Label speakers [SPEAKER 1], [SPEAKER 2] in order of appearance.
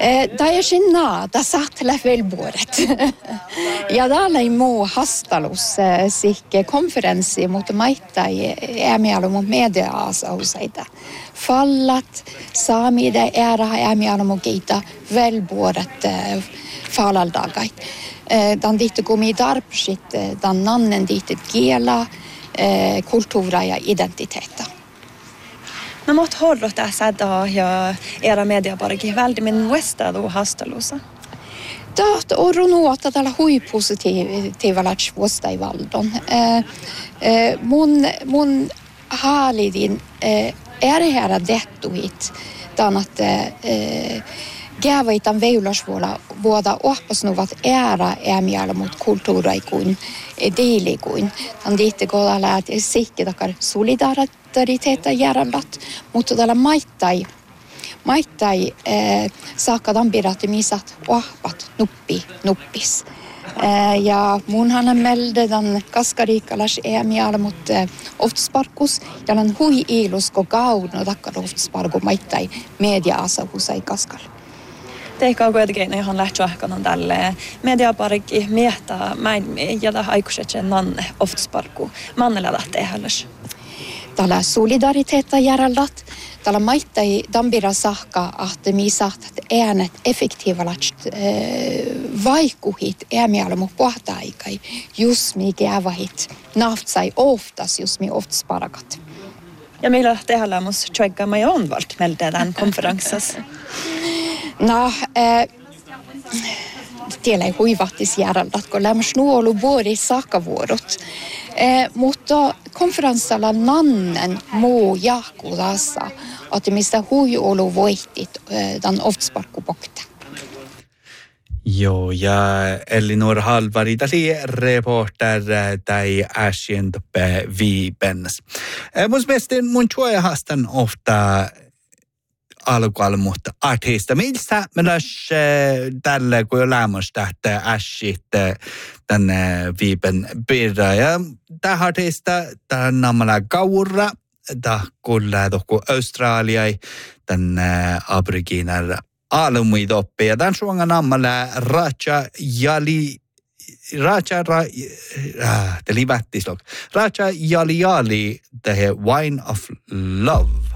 [SPEAKER 1] Daeshinna, da satt lävelboret. Ja täällä ei muu hastalus sikke konferenssi, mutta maita ei meillä mun mediaasa useita. Fallat, saamide ära ei meillä mun keitä velboret falaldagait. Dan dit komi darpsit, dan nannen dit kiela, kulttuura ja identiteetta.
[SPEAKER 2] No mot hårdot tässä ja era mediaparki väldimin westadu hastelussa.
[SPEAKER 1] Taht on nuota tällä hui positiivalla vuosta i valdon. Mun haalidin här dettuit dan att Gävaitan veilasvuoda ohpasnuvat ära ämiala mot kulttuuraikuin deilikuin. Tan diitte kohdalla sikki takar solidariteetta järjällat, mutta tällä maittai saakka tampiratti misat ohpat nuppis. Ja munhan melde dan kaskariikkalas ämiala mot oftsparkus, jalan hui ilusko gaudno takkar oftsparku maittai media-asa husai kaskal.
[SPEAKER 2] Teikkaa kuitenkin ihan lähtöahkanan tälle mediaparikki miehtaa mäin jada aikuisetsen nanne oftsparku. Mannella lähtee hälläs.
[SPEAKER 1] Tällä solidariteetta järjällat. Tällä maittai dambira sahka, että mi sahtat äänet effektiivalast vaikuhit äämialle mu pohtaikai, just mi gävahit naftsai oftas just mi oftsparakat.
[SPEAKER 2] Ja millä tehdään mus tjägga mig onvalt meldä tämän konferenssas?
[SPEAKER 1] No, tiellä ei huivattis järjällat, kun lämmäs nuolu vuori sakavuorot. Mutta konferenssalla nannen muu jahkudassa, että mistä huiolu voitit tämän oftsparkkupokta.
[SPEAKER 3] Joo, ja Elinor Halvari, tali reporter tai asiantuppe viipens. Mun mielestä mun chuojahastan ofta alkual, mutta artista. Miltä meillä tällä, kun on lämmöstä, että äsit tänne viipen pirra. Ja tämä artista, tämä on namalla Kaura, tämä kuulee tuohon Australiai, tänne Abriginar alumuidoppi. Ja tämän suungan namalla Raja Yali, the Wine of Love.